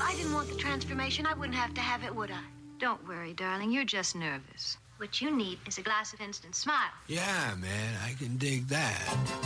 I didn't want the transformation, I wouldn't have to have it, would I? Don't worry, darling. You're just nervous. What you need is a glass of instant smile. Yeah, man, I can dig that.